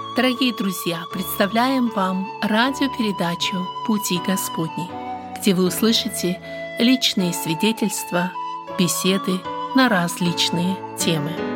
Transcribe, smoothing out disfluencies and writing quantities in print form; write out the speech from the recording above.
Дорогие друзья, представляем вам радиопередачу «Пути Господни», где вы услышите личные свидетельства, беседы на различные темы.